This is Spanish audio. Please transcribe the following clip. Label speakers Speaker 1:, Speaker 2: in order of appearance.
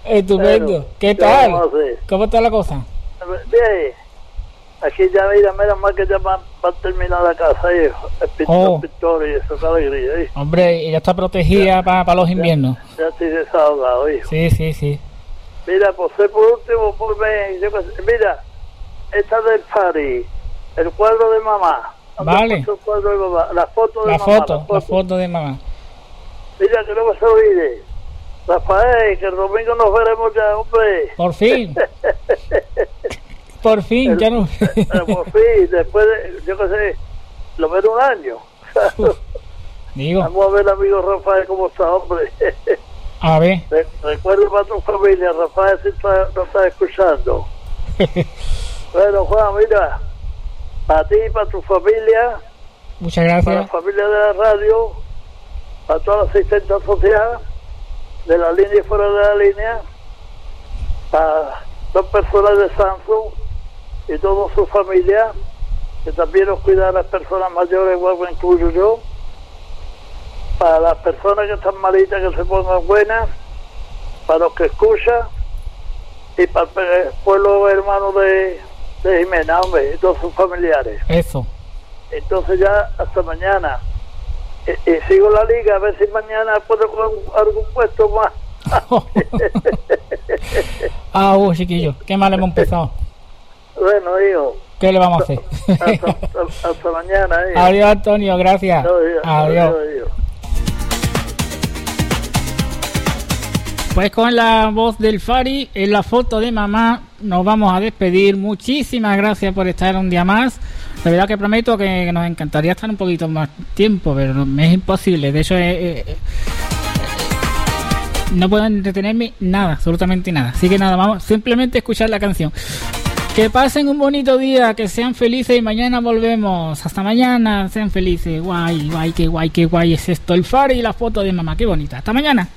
Speaker 1: Estupendo.
Speaker 2: Bueno,
Speaker 1: ¿Qué
Speaker 2: ¿qué vamos a
Speaker 1: tal?
Speaker 2: hacer?
Speaker 1: ¿Cómo está la cosa?
Speaker 2: Bien, aquí ya mira, menos mal que ya van a terminar la casa ahí,
Speaker 1: Oh.
Speaker 2: el pintor y eso, qué alegría, ¿eh?
Speaker 1: Hombre, ella está protegida para los inviernos.
Speaker 2: Ya estoy desahogado, hijo.
Speaker 1: Sí.
Speaker 2: Mira, pues por último, pues yo qué sé, mira, esta del Fari, el cuadro de mamá.
Speaker 1: Vale.
Speaker 2: El cuadro de mamá, la foto de
Speaker 1: La
Speaker 2: mamá.
Speaker 1: foto de mamá.
Speaker 2: Mira, que no me se olvide. Rafael, que el domingo nos veremos ya, hombre.
Speaker 1: Por fin. Por fin, ya no.
Speaker 2: Por fin, después de, yo qué sé, lo menos un año.
Speaker 1: Digo,
Speaker 2: Vamos a ver, amigo Rafael, cómo está, hombre.
Speaker 1: a ver.
Speaker 2: Recuerda para tu familia, Rafael, si no está escuchando. Bueno, Juan, mira, para ti y para tu familia,
Speaker 1: Muchas
Speaker 2: para la
Speaker 1: gracias.
Speaker 2: familia de la radio, para toda la asistencia social, de la línea y fuera de la línea, para dos personas de Samsung y toda su familia, que también nos cuida a las personas mayores, igual me incluyo yo, para las personas que están malitas, que se pongan buenas, para los que escuchan, y para el pueblo hermano de Jimena, hombre, y todos sus familiares.
Speaker 1: Eso.
Speaker 2: Entonces ya hasta mañana. Y sigo la liga, a ver si mañana puedo coger algún puesto más.
Speaker 1: Chiquillo, qué mal hemos empezado.
Speaker 2: Bueno, hijo.
Speaker 1: ¿Qué le vamos a hacer?
Speaker 2: Hasta mañana, hijo.
Speaker 1: Adiós, Antonio, gracias. Adiós.
Speaker 2: Hijo.
Speaker 1: Pues con la voz del Fari en la foto de mamá nos vamos a despedir. Muchísimas gracias por estar un día más. La verdad que prometo que nos encantaría estar un poquito más tiempo, pero me es imposible. De hecho, no puedo entretenerme nada, absolutamente nada. Así que nada, vamos simplemente a escuchar la canción. Que pasen un bonito día, que sean felices y mañana volvemos. Hasta mañana, sean felices. Guay, qué guay es esto. El Fari y la foto de mamá, qué bonita. Hasta mañana.